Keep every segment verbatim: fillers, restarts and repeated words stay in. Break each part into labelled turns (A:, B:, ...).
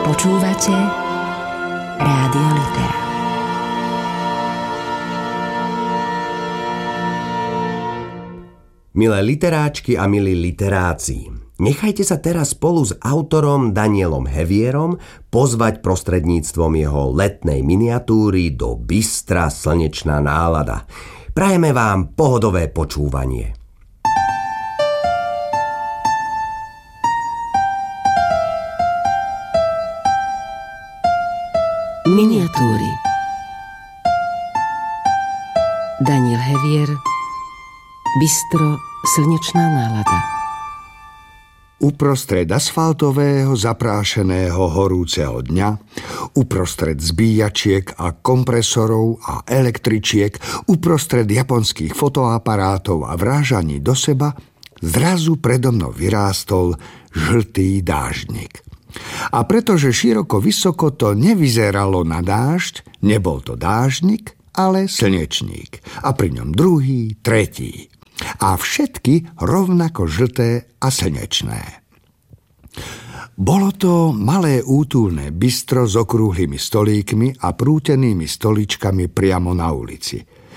A: Počúvate Rádio Litera.
B: Milé literáčky a milí literáci, nechajte sa teraz spolu s autorom Danielom Hevierom pozvať prostredníctvom jeho letnej miniatúry do Bystra slnečná nálada. Prajeme vám pohodové počúvanie.
A: Miniatúry. Daniel Hevier, Bystro slnečná nálada.
C: Uprostred asfaltového, zaprášeného horúceho dňa, uprostred zbíjačiek a kompresorov a električiek, uprostred japonských fotoaparátov a vrážaní do seba, zrazu predo mnou vyrástol žltý dáždnik. A pretože široko vysoko to nevyzeralo na dážď, nebol to dáždnik, ale slnečník. A pri ňom druhý, tretí. A všetky rovnako žlté a slnečné. Bolo to malé útulné bystro s okrúhlymi stolíkmi a prútenými stoličkami priamo na ulici.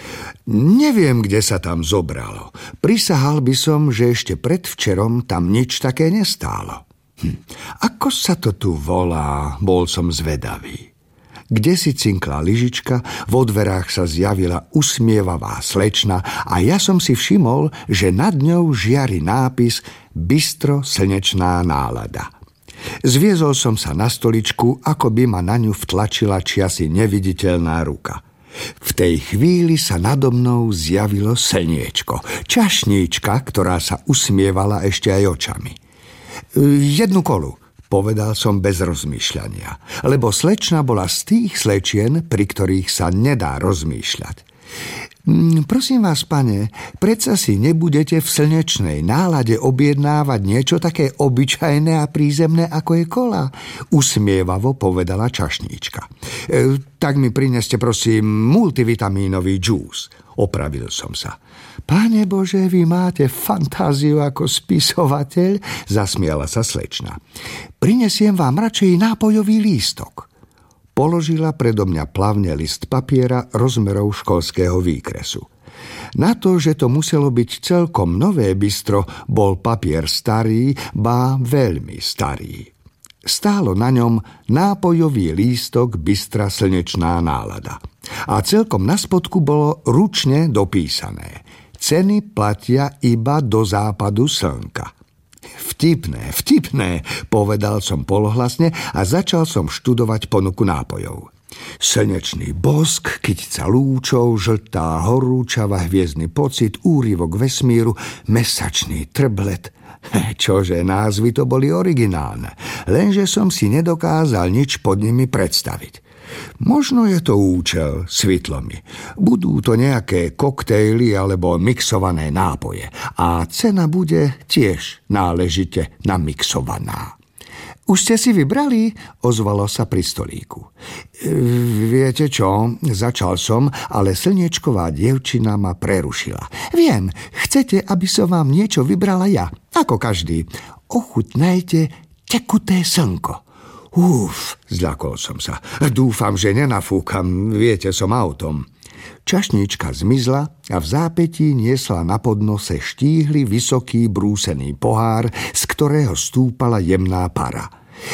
C: Neviem, kde sa tam zobralo. Prisahal by som, že ešte predvčerom tam nič také nestálo. Hm. Ako sa to tu volá, bol som zvedavý. Kde si cinkla lyžička, vo dverách sa zjavila usmievavá slečna a ja som si všimol, že nad ňou žiari nápis Bystro slnečná nálada. Zviezol som sa na stoličku, ako by ma na ňu vtlačila čiasi neviditeľná ruka. V tej chvíli sa nado mnou zjavilo slniečko, čašníčka, ktorá sa usmievala ešte aj očami. Jednu kolu, povedal som bez rozmýšľania, lebo slečna bola z tých slečien, pri ktorých sa nedá rozmýšľať. Prosím vás, pane, predsa si nebudete v slnečnej nálade objednávať niečo také obyčajné a prízemné, ako je kola? Usmievavo povedala čašníčka. E, tak mi prineste, prosím, multivitamínový džús. Opravil som sa. Pane Bože, vy máte fantáziu ako spisovateľ, zasmiala sa slečna. Prinesiem vám radšej nápojový lístok. Položila predo mňa plavne list papiera rozmerov školského výkresu. Na to, že to muselo byť celkom nové bystro, bol papier starý, ba veľmi starý. Stálo na ňom nápojový lístok Bystra slnečná nálada. A celkom na spodku bolo ručne dopísané. Ceny platia iba do západu slnka. Vtipné, vtipné, povedal som polohlasne a začal som študovať ponuku nápojov. Slnečný bosk, kytica lúčov, žltá horúčava, hviezdny pocit, úryvok vesmíru, mesačný trblet. Čože, názvy to boli originálne, lenže som si nedokázal nič pod nimi predstaviť. Možno je to účel, svitlo mi. Budú to nejaké koktejly alebo mixované nápoje a cena bude tiež náležite namixovaná. Už ste si vybrali? Ozvalo sa pri stolíku. Viete čo? Začal som, ale slniečková dievčina ma prerušila. Viem, chcete, aby som vám niečo vybrala ja, ako každý. Ochutnajte tekuté slnko. Uf, zľakol som sa. Dúfam, že nenafúkam, viete, som autom. Čašníčka zmizla a v zápätí niesla na podnose štíhly, vysoký, brúsený pohár, z ktorého stúpala jemná para.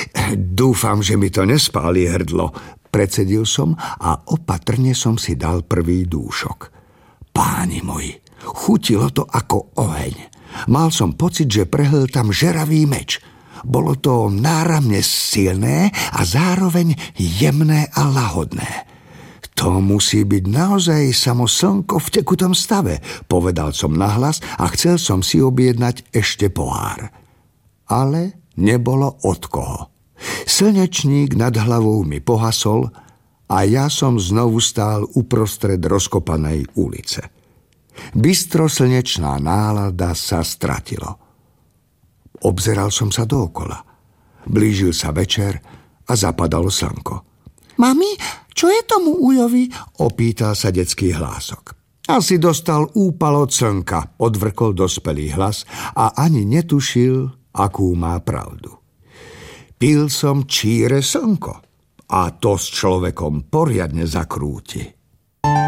C: Dúfam, že mi to nespáli hrdlo, precedil som a opatrne som si dal prvý dúšok. Páni moji, chutilo to ako oheň. Mal som pocit, že prehltam žeravý meč. Bolo to náramne silné a zároveň jemné a lahodné. To musí byť naozaj samo slnko v tekutom stave, povedal som nahlas a chcel som si objednať ešte pohár. Ale nebolo od koho. Slnečník nad hlavou mi pohasol a ja som znovu stál uprostred rozkopanej ulice. Bystro slnečná nálada sa stratilo. Obzeral som sa dookola. Blížil sa večer a zapadalo slnko. Mami, čo je tomu ujovi? Opýtal sa detský hlások. Asi dostal úpal od slnka, odvrkol dospelý hlas a ani netušil, akú má pravdu. Pil som číre slnko a to s človekom poriadne zakrúti.